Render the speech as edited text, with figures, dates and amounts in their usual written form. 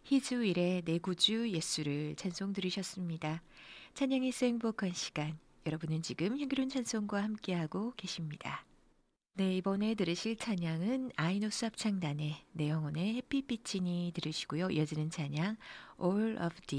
희주일의 내 구주 예수를 찬송 들으셨습니다. 찬양에서 행복한 시간, 여러분은 지금 향기로운 찬송과 함께하고 계십니다. 네, 이번에 들으실 찬양은 아이노스 합창단의 내 영혼의 햇빛비치니 들으시고요. 이어지는 찬양 All of Thee